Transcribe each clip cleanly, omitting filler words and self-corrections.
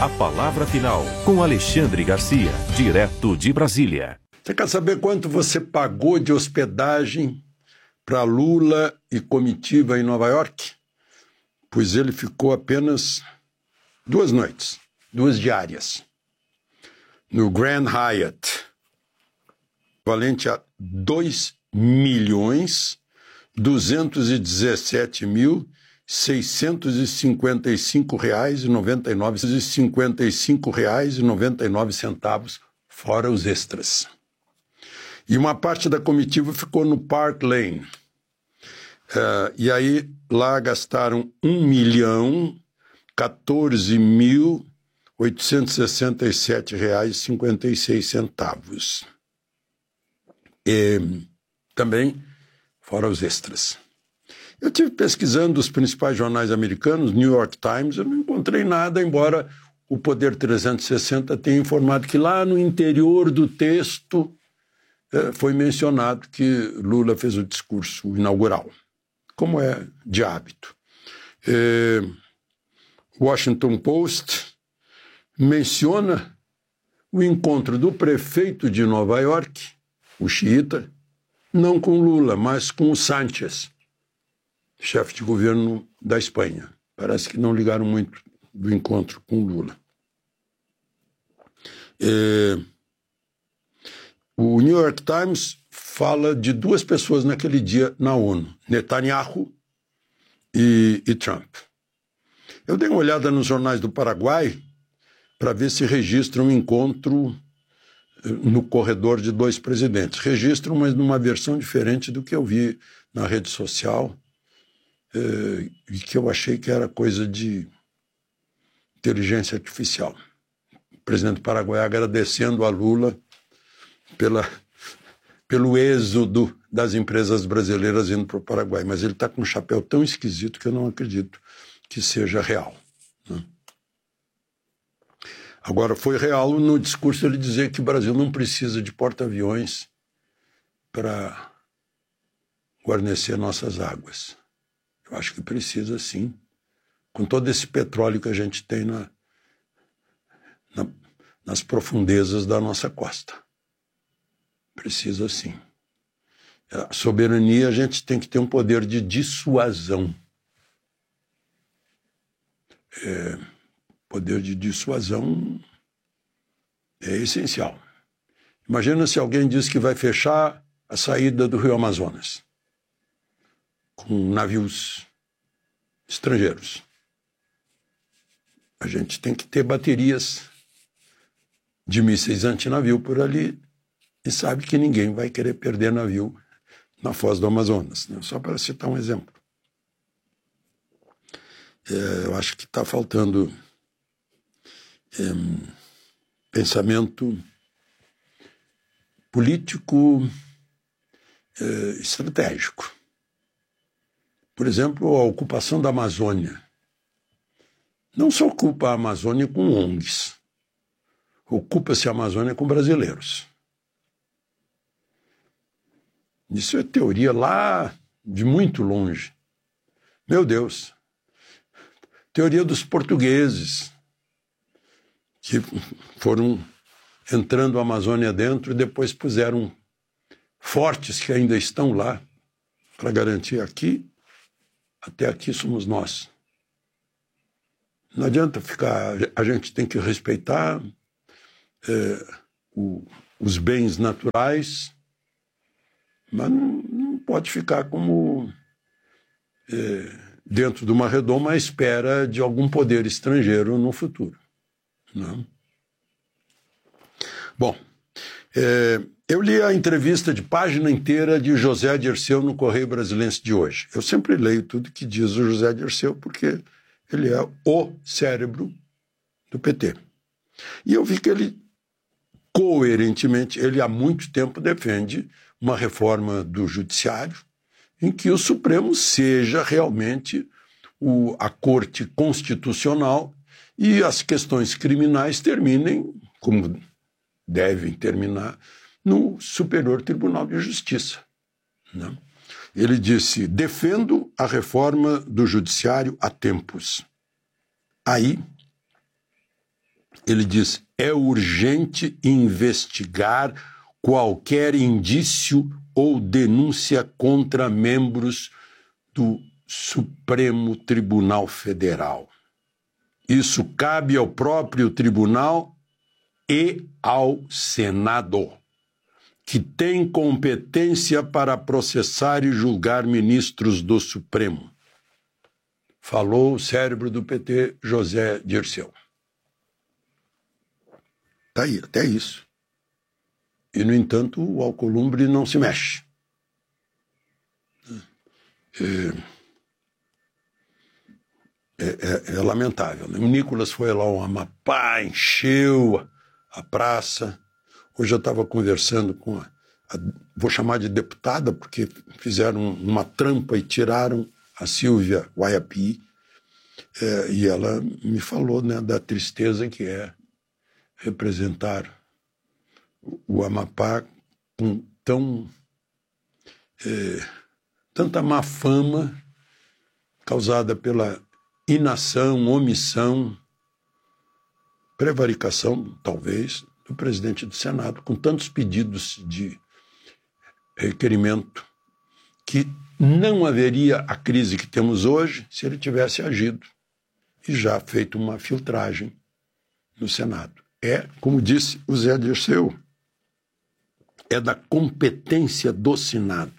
A palavra final, com Alexandre Garcia, direto de Brasília. Você quer saber quanto você pagou de hospedagem para Lula e comitiva em Nova York? Pois ele ficou apenas 2 noites, 2 diárias, no Grand Hyatt, equivalente a R$2.217.655,99, fora os extras. E uma parte da comitiva ficou no Park Lane. E aí lá gastaram R$1.14.867,56. E também fora os extras. Eu estive pesquisando os principais jornais americanos, New York Times, eu não encontrei nada, embora o Poder 360 tenha informado que lá no interior do texto foi mencionado que Lula fez o discurso inaugural, como é de hábito. Washington Post menciona o encontro do prefeito de Nova York, o xiita, não com Lula, mas com o Sánchez, chefe de governo da Espanha. Parece que não ligaram muito do encontro com Lula. O New York Times fala de 2 pessoas naquele dia na ONU, Netanyahu e Trump. Eu dei uma olhada nos jornais do Paraguai para ver se registram um encontro no corredor de 2 presidentes. Registram, mas numa versão diferente do que eu vi na rede social, e que eu achei que era coisa de inteligência artificial. O presidente do Paraguai agradecendo a Lula pelo êxodo das empresas brasileiras indo para o Paraguai, mas ele está com um chapéu tão esquisito que eu não acredito que seja real, né? Agora, foi real no discurso ele dizer que o Brasil não precisa de porta-aviões para guarnecer nossas águas. Eu acho que precisa, sim, com todo esse petróleo que a gente tem nas profundezas da nossa costa. Precisa, sim. A soberania, a gente tem que ter um poder de dissuasão. Poder de dissuasão é essencial. Imagina se alguém diz que vai fechar a saída do Rio Amazonas com navios estrangeiros. A gente tem que ter baterias de mísseis antinavio por ali e sabe que ninguém vai querer perder navio na foz do Amazonas, né? Só para citar um exemplo. Eu acho que está faltando pensamento político estratégico. Por exemplo, a ocupação da Amazônia. Não se ocupa a Amazônia com ONGs. Ocupa-se a Amazônia com brasileiros. Isso é teoria lá de muito longe. Meu Deus. Teoria dos portugueses, que foram entrando a Amazônia dentro e depois puseram fortes que ainda estão lá para garantir até aqui somos nós. Não adianta ficar, a gente tem que respeitar os bens naturais, mas não pode ficar como dentro de uma redoma à espera de algum poder estrangeiro no futuro. Não? Bom, eu li a entrevista de página inteira de José Dirceu no Correio Brasilense de hoje. Eu sempre leio tudo que diz o José Dirceu porque ele é o cérebro do PT. E eu vi que ele, coerentemente, ele há muito tempo defende uma reforma do judiciário em que o Supremo seja realmente a Corte Constitucional e as questões criminais terminem, como devem terminar, no Superior Tribunal de Justiça, né? Ele disse: defendo a reforma do judiciário há tempos. Aí Ele diz: é urgente investigar qualquer indício ou denúncia contra membros do Supremo Tribunal Federal. Isso cabe ao próprio tribunal e ao Senado, que tem competência para processar e julgar ministros do Supremo. Falou o cérebro do PT, José Dirceu. Está aí, até isso. E, no entanto, o Alcolumbre não se mexe. É lamentável, né? O Nicolas foi lá ao Amapá, encheu a praça. Hoje eu estava conversando com vou chamar de deputada, porque fizeram uma trampa e tiraram a Silvia Guaiapi, e ela me falou, né, da tristeza que é representar o Amapá com tanta má fama causada pela inação, omissão, prevaricação, talvez, do presidente do Senado, com tantos pedidos de requerimento, que não haveria a crise que temos hoje se ele tivesse agido e já feito uma filtragem no Senado. Como disse o Zé Dirceu, é da competência do Senado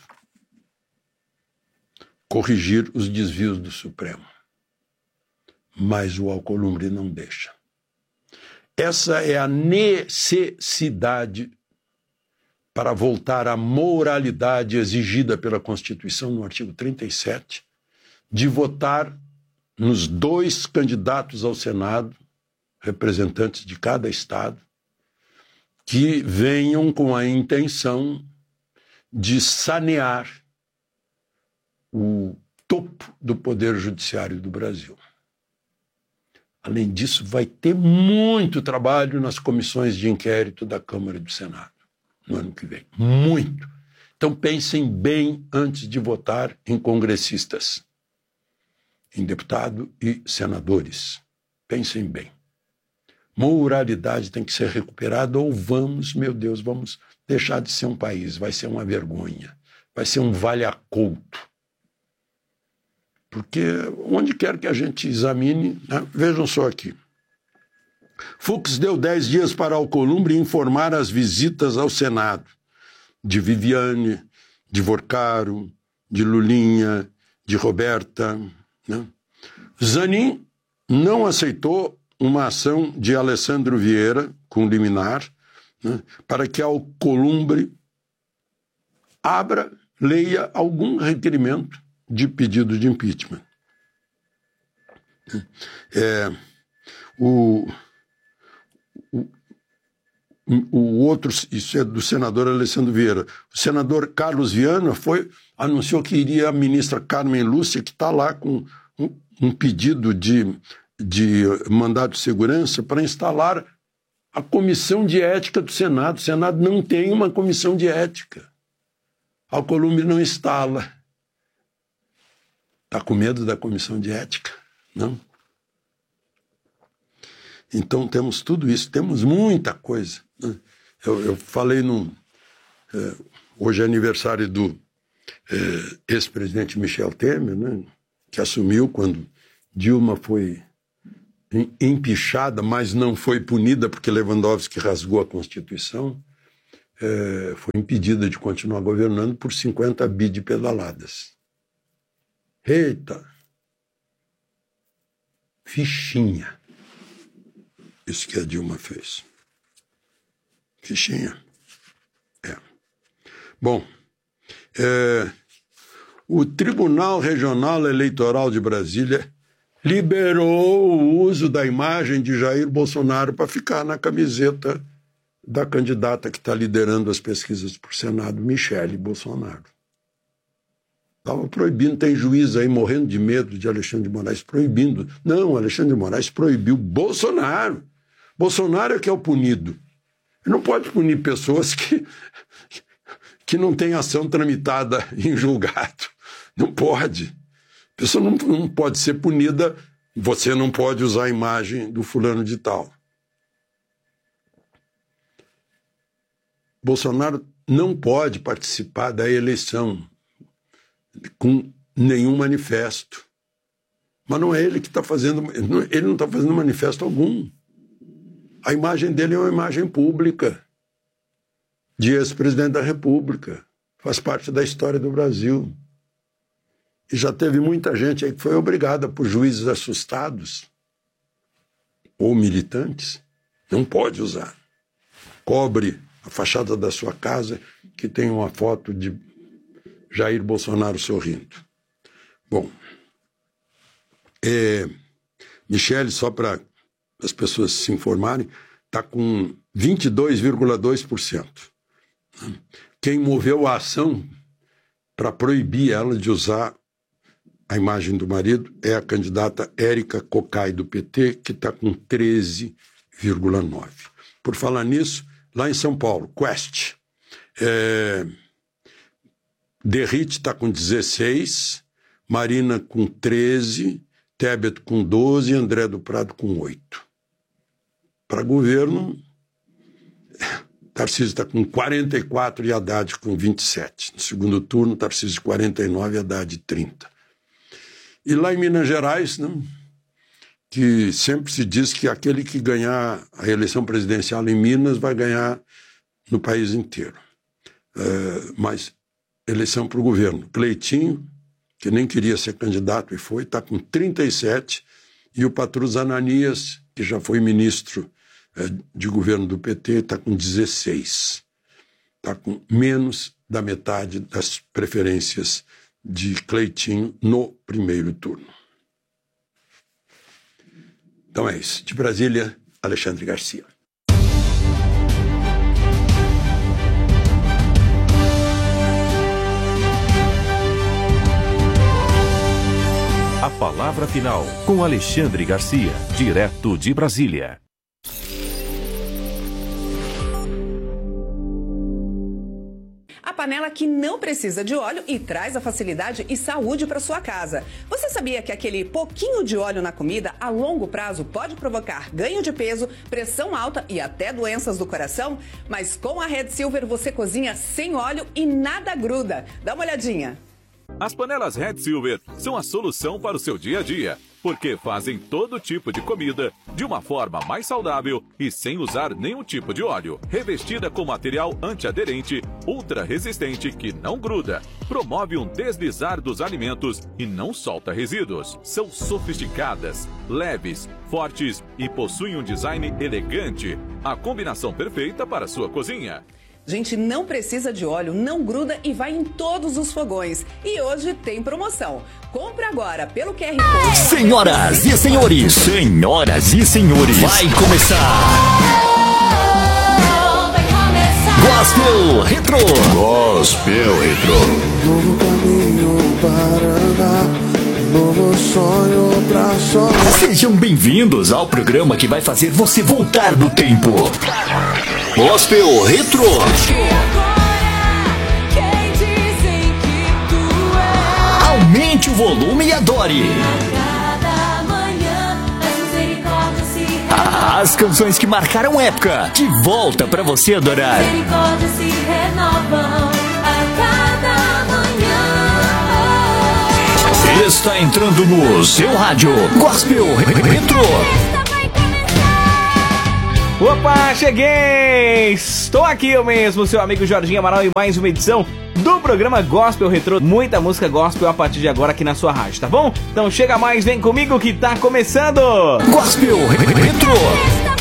corrigir os desvios do Supremo. Mas o Alcolumbre não deixa. Essa é a necessidade para voltar à moralidade exigida pela Constituição, no artigo 37, de votar nos 2 candidatos ao Senado, representantes de cada estado, que venham com a intenção de sanear o topo do Poder Judiciário do Brasil. Além disso, vai ter muito trabalho nas comissões de inquérito da Câmara e do Senado no ano que vem. Muito. Então pensem bem antes de votar em congressistas, em deputado e senadores. Pensem bem. Moralidade tem que ser recuperada ou vamos deixar de ser um país. Vai ser uma vergonha. Vai ser um vale-a-couto. Porque onde quer que a gente examine, né? Vejam só aqui. Fux deu 10 dias para Alcolumbre informar as visitas ao Senado de Viviane, de Vorcaro, de Lulinha, de Roberta, né? Zanin não aceitou uma ação de Alessandro Vieira, com liminar, né, para que Alcolumbre leia algum requerimento de pedido de impeachment. O outro, isso é do senador Alessandro Vieira. O senador Carlos Viana anunciou que iria a ministra Carmen Lúcia, que está lá com um pedido de mandado de segurança para instalar a comissão de ética do Senado. O Senado não tem uma comissão de ética. Alcolumbre não instala. Está com medo da comissão de ética? Não? Então temos tudo isso, temos muita coisa. Né? Eu falei hoje é aniversário do ex-presidente Michel Temer, né, que assumiu quando Dilma foi empichada, mas não foi punida porque Lewandowski rasgou a Constituição, foi impedida de continuar governando por 50 bi de pedaladas. Eita! Fichinha. Isso que a Dilma fez. Fichinha. Bom, o Tribunal Regional Eleitoral de Brasília liberou o uso da imagem de Jair Bolsonaro para ficar na camiseta da candidata que está liderando as pesquisas para o Senado, Michele Bolsonaro. Estava proibindo, tem juiz aí morrendo de medo de Alexandre de Moraes proibindo. Não, Alexandre de Moraes proibiu Bolsonaro. Bolsonaro é que é o punido. Ele não pode punir pessoas que não têm ação tramitada em julgado. Não pode. A pessoa não pode ser punida, você não pode usar a imagem do fulano de tal. Bolsonaro não pode participar da eleição com nenhum manifesto. Mas não é ele que está fazendo, ele não está fazendo manifesto algum. A imagem dele é uma imagem pública, de ex-presidente da República. Faz parte da história do Brasil. E já teve muita gente aí que foi obrigada por juízes assustados ou militantes. Não pode usar. Cobre a fachada da sua casa que tem uma foto de Jair Bolsonaro sorrindo. Bom, Michele, só para as pessoas se informarem, está com 22,2%. Quem moveu a ação para proibir ela de usar a imagem do marido é a candidata Érica Cocai, do PT, que está com 13,9%. Por falar nisso, lá em São Paulo, Quest, Derrite está com 16%, Marina com 13%, Tebet com 12% e André do Prado com 8%. Para governo, Tarcísio está com 44% e Haddad com 27%. No segundo turno, Tarcísio 49% e Haddad 30%. E lá em Minas Gerais, né, que sempre se diz que aquele que ganhar a eleição presidencial em Minas vai ganhar no país inteiro. Mas eleição para o governo. Cleitinho, que nem queria ser candidato e foi, está com 37%, e o Patrus Ananias, que já foi ministro de governo do PT, está com 16%. Está com menos da metade das preferências de Cleitinho no primeiro turno. Então é isso. De Brasília, Alexandre Garcia. A palavra final com Alexandre Garcia, direto de Brasília. A panela que não precisa de óleo e traz a facilidade e saúde para sua casa. Você sabia que aquele pouquinho de óleo na comida, a longo prazo, pode provocar ganho de peso, pressão alta e até doenças do coração? Mas com a Red Silver você cozinha sem óleo e nada gruda. Dá uma olhadinha. As panelas Red Silver são a solução para o seu dia a dia, porque fazem todo tipo de comida de uma forma mais saudável e sem usar nenhum tipo de óleo. Revestida com material antiaderente, ultra resistente que não gruda, promove um deslizar dos alimentos e não solta resíduos. São sofisticadas, leves, fortes e possuem um design elegante. A combinação perfeita para a sua cozinha. Gente, não precisa de óleo, não gruda e vai em todos os fogões. E hoje tem promoção. Compre agora pelo QR Code. Senhoras e senhores, vai começar. Gospel Retro. Gospel Retro. Novo caminho para andar, novo sonho pra sonhar. Sejam bem-vindos ao programa que vai fazer você voltar no tempo. Gospel Retro. Aumente o volume e adore. As canções que marcaram época, de volta pra você adorar. Está entrando no seu rádio Gospel Retro. Opa, cheguei! Estou aqui eu mesmo, seu amigo Jorginho Amaral, em mais uma edição do programa Gospel Retro. Muita música gospel a partir de agora aqui na sua rádio, tá bom? Então chega mais, vem comigo que tá começando! Gospel Retro.